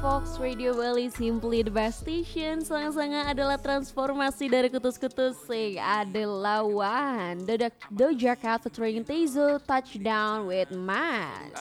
Fox Radio Bali, simply the best station. Sangat-sangat adalah transformasi dari kutus-kutus sing adalah One Doja Cat featuring Tezo, Touchdown with Man.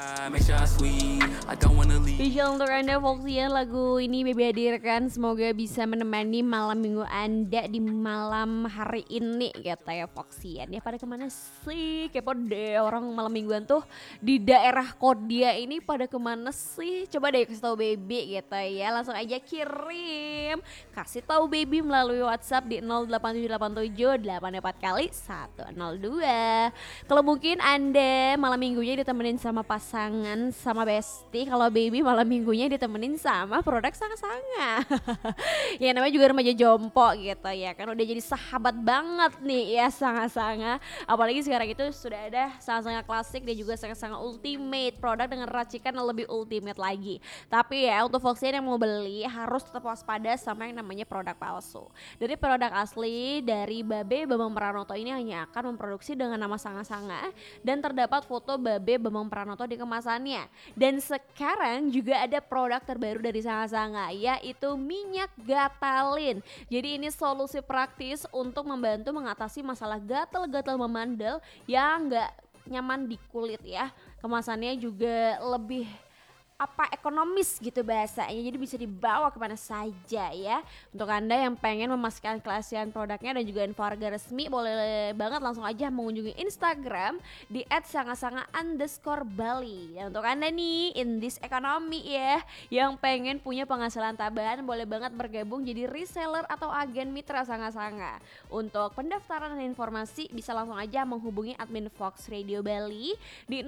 Visual untuk Anda Foxian, lagu ini Baby hadirkan semoga bisa menemani malam minggu Anda di malam hari ini kata ya Foxian. Ya pada kemana sih? Kepo deh orang malam mingguan tuh di daerah Kodia ini pada kemana sih? Coba deh kasih tahu Baby gitu ya. Langsung aja kirim. Kasih tahu Baby melalui WhatsApp di 08787 84 kali 102. Kalau mungkin Anda malam minggunya ditemenin sama pasangan sama bestie, kalau Baby malam minggunya ditemenin sama produk sanga-sanga. Ya namanya juga remaja jompo gitu ya kan, udah jadi sahabat banget nih ya sanga-sanga. Apalagi sekarang itu sudah ada sanga-sanga klasik dan juga sanga-sanga ultimate, produk dengan racikan yang lebih ultimate lagi. Tapi ya untuk Foxian yang mau beli harus tetap waspada sama yang namanya produk palsu. Dari produk asli dari Babe Bambang Pranoto ini hanya akan memproduksi dengan nama sanga-sanga dan terdapat foto Babe Bambang Pranoto di kemasannya. Dan sekarang juga ada produk terbaru dari sanga-sanga yaitu minyak Gatalin. Jadi ini solusi praktis untuk membantu mengatasi masalah gatal-gatal memandel yang gak nyaman di kulit ya. Kemasannya juga lebih ekonomis gitu bahasanya, jadi bisa dibawa kemana saja ya. Untuk Anda yang pengen memastikan keaslian produknya dan juga info harga resmi, boleh banget langsung aja mengunjungi Instagram di @sanga-sanga_Bali. Dan untuk Anda nih in this economy ya yang pengen punya penghasilan tambahan, boleh banget bergabung jadi reseller atau agen mitra sanga-sanga. Untuk pendaftaran dan informasi bisa langsung aja menghubungi admin Fox Radio Bali di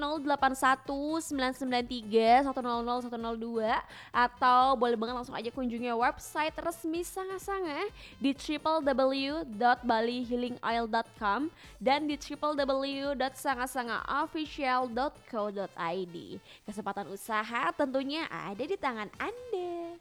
081993100102 atau boleh banget langsung aja kunjungi website resmi sanga-sanga di www.balihealingoil.com dan di www.sangasangaofficial.co.id. Kesempatan usaha tentunya ada di tangan Anda.